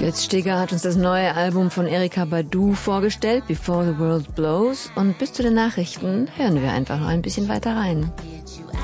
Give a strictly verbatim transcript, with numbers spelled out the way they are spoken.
Götz Steger hat uns das neue Album von Erykah Badu vorgestellt, Before the World Blows. Und bis zu den Nachrichten hören wir einfach noch ein bisschen weiter rein.